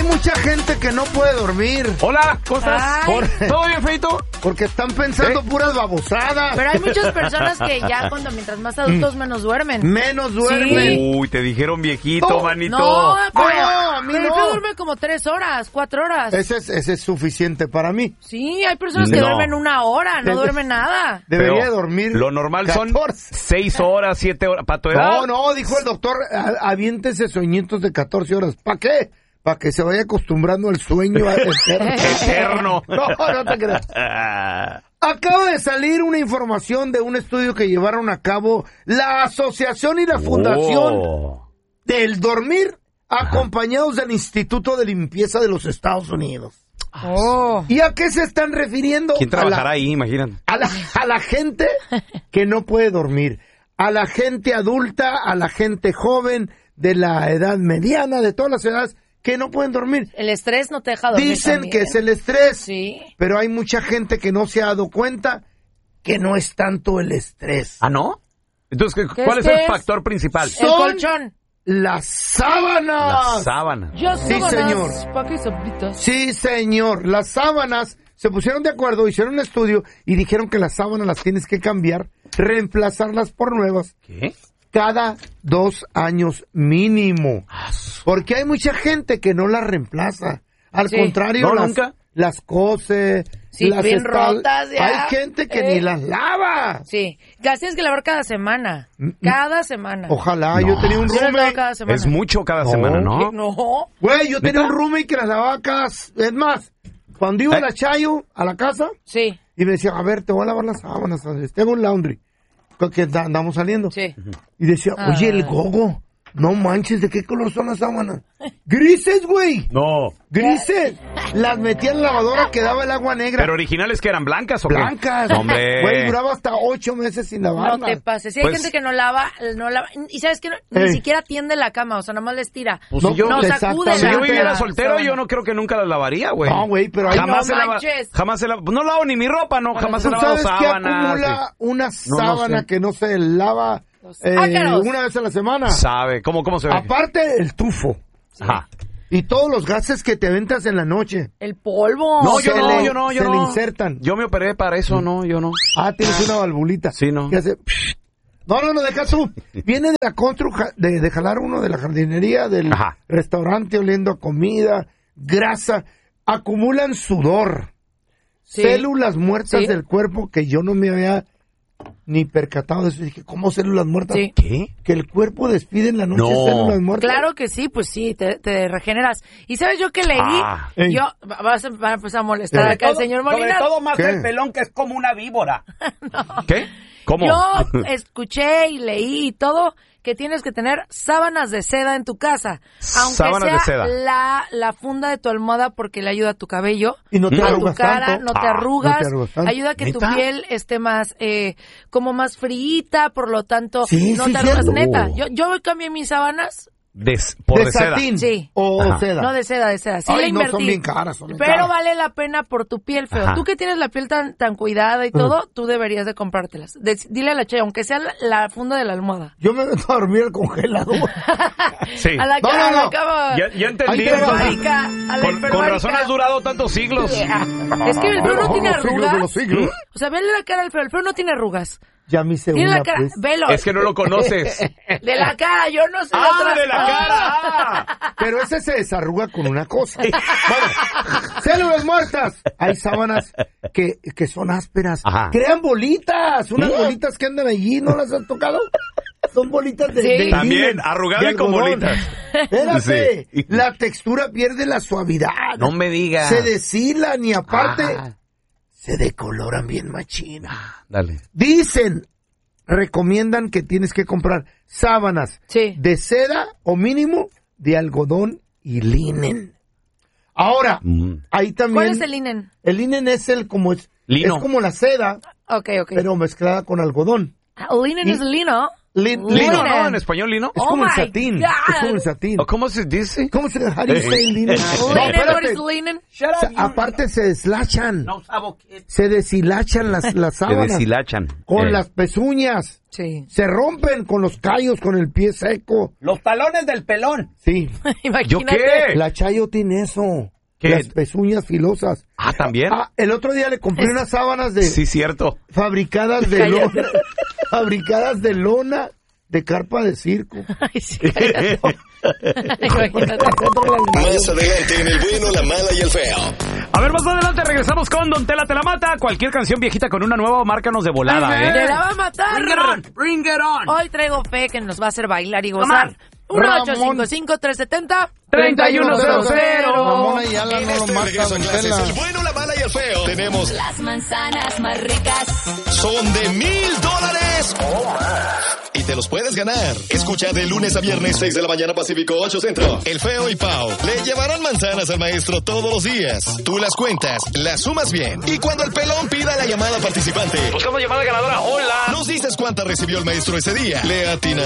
hay mucha gente que no puede dormir. Hola, ¿cómo estás? ¿Todo bien, Feito? Porque están pensando puras babosadas. Pero hay muchas personas que ya mientras más adultos menos duermen. Menos duermen. Sí. Uy, te dijeron viejito, manito. No, pero, a mí pero no. el duerme como 3 horas, 4 horas. Ese es suficiente para mí. Sí, hay personas que duermen 1 hora, no duermen nada. Debería dormir. Lo normal 14. Son 6 horas, 7 horas. ¿Para tu edad? No, dijo el doctor, aviéntese sueñitos de 14 horas. ¿Para qué? Para que se vaya acostumbrando al sueño eterno. No te creas. Acaba de salir una información de un estudio que llevaron a cabo la asociación y la fundación del dormir, acompañados del Instituto de Limpieza de los Estados Unidos. ¿Y a qué se están refiriendo? ¿Quién trabajará ahí? Imagínate. A la gente que no puede dormir, a la gente adulta, a la gente joven, de la edad mediana, de todas las edades, que no pueden dormir. El estrés no te deja dormir. Dicen también. que es el estrés, sí. Pero hay mucha gente que no se ha dado cuenta que no es tanto el estrés. ¿Ah, no? Entonces, ¿cuál es el factor principal? El colchón. Las sábanas. Las sábanas. Sí, señor. Sí, señor. Las sábanas se pusieron de acuerdo, hicieron un estudio y dijeron que las sábanas las tienes que cambiar, reemplazarlas por nuevas. ¿Qué? Cada 2 años mínimo. Porque hay mucha gente que no las reemplaza. Al contrario, nunca. Las cose, sí, las bien rotas ya. Hay gente que ni las lava. Sí, las tienes que lavar cada semana. Cada semana. Ojalá, yo tenía un roommate. Es mucho cada semana, ¿no? No. Güey, yo tenía un roommate que las lavaba cada... Es más, cuando iba a la Chayo, a la casa, sí, y me decía, a ver, te voy a lavar las sábanas, Andrés. Tengo un laundry. Que andamos saliendo. Sí. Y decía, oye, el gogo, no manches, ¿de qué color son las sábanas? Grises, güey. No. Grises. Las metía en la lavadora, quedaba el agua negra. ¿Pero originales que eran blancas o qué? Blancas. Hombre. Güey, duraba hasta 8 meses sin lavarlas. No te pases. Si hay gente que no lava, y sabes que ni siquiera tiende la cama, o sea, nada más les tira. Pues no, sacude. Si yo viviera la soltero, yo no creo que nunca las lavaría, güey. No, güey, pero ahí jamás se lava. No lavo ni mi ropa, no. Jamás he lavado sábanas. ¿Tú sabes que acumula una sábana que no se lava una vez a la semana? Sabe. ¿Cómo se ve? Aparte, el tufo. Sí. Ajá. Y todos los gases que te aventas en la noche. El polvo. No, yo no. Se le insertan. Yo me operé para eso, no, yo no. Tienes una valvulita. Sí, no. Que hace... No, deja tú. Viene de la de jalar uno de la jardinería, del restaurante oliendo a comida, grasa. Acumulan sudor. Sí. Células muertas del cuerpo que yo no me había ni percatado de eso. Dije, ¿cómo células muertas? Sí. ¿Qué? Que el cuerpo despide en la noche células muertas. Claro que sí, pues sí, te regeneras. ¿Y sabes yo qué leí? Van a empezar a molestar acá el señor Molina. Sobre todo más el pelón, que es como una víbora. No. ¿Qué? ¿Cómo? Yo escuché y leí y todo que tienes que tener sábanas de seda en tu casa. Aunque sábanas sea de seda. la funda de tu almohada, porque le ayuda a tu cabello, y no te a arrugas tu cara, tanto. no te arrugas, ayuda a que ¿neta? tu piel esté más, como más friita, por lo tanto, no te arrugas. Cierto. Neta, yo cambié mis sábanas. De satín. Sí. O seda. No, de seda. Sí, le invertí. Son bien caras. Pero vale la pena por tu piel, feo. Ajá. Tú que tienes la piel tan cuidada y todo, tú deberías de comprártelas. Dile a la Che, aunque sea la funda de la almohada. Yo me meto a dormir al congelador. Sí. A la cama. Ya entendí. Con razón has durado tantos siglos. Es que el feo no tiene arrugas. Siglos. O sea, vele la cara al feo. El feo no tiene arrugas. Ya me hice Tiene una, la cara, pues. velo. Es que no lo conoces. De la cara, yo no sé. De la cara. Pero ese se desarruga con una cosa. Bueno, células muertas. Hay sábanas que son ásperas. Ajá. Crean bolitas. Unas bolitas que andan allí, ¿no las has tocado? Son bolitas de también, arrugadas con bolitas. Espérate. Sí. La textura pierde la suavidad. No me digas. Se deshilan y aparte se decoloran bien machina. Dale. Dicen, recomiendan que tienes que comprar sábanas de seda o mínimo de algodón y linen. Ahora, ahí también... ¿Cuál es el linen? El linen es Lino. Es como la seda, Ok. pero mezclada con algodón. El linen es el lino. Lino, ¿no? En español, lino. Es como el satín. Es como el satín. ¿O cómo se dice? ¿Cómo se dice lino? Linen. Aparte se deslachan. Se deshilachan las sábanas. Se deshilachan. Con las pezuñas. Sí. Se rompen con los callos, con el pie seco. Los talones del pelón. Sí. Imagínate. ¿Yo qué? La Chayo tiene eso. ¿Qué? Las pezuñas filosas. Ah, ¿también? El otro día le compré unas sábanas de... Sí, cierto. Fabricadas de lona. Fabricadas de lona de carpa de circo. Ay, sí, imagínate. Más adelante en El Bueno, la Mala y el Feo. A ver, más adelante regresamos con Don Tela te la mata. Cualquier canción viejita con una nueva, márcanos de volada, ¿eh? ¡Te la va a matar! Bring it on. Hoy traigo fe que nos va a hacer bailar y gozar. 1-855-370-3100. Ramón Ayala no lo mata, Regreso a Don clases, Tela. El Bueno, la Mala y el Feo. Tenemos Las manzanas más ricas. son de $1,000 o más. Y te los puedes ganar. Escucha de lunes a viernes, 6 de la mañana Pacífico, 8 Centro. El Feo y Pau le llevarán manzanas al maestro todos los días. Tú las cuentas, las sumas bien. Y cuando el pelón pida la llamada participante, Buscamos llamada ganadora. Hola. nos dices cuánta recibió el maestro ese día. Le atina